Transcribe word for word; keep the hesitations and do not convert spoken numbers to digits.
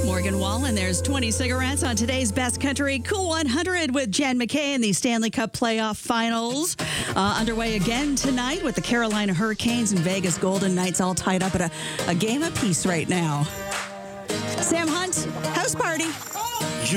Morgan Wallen. There's twenty cigarettes on today's Best Country Cool one hundred with Jen McKay in the Stanley Cup Playoff Finals. Uh, underway again tonight with the Carolina Hurricanes and Vegas Golden Knights all tied up at a, a game apiece right now. Sam Hunt, house party.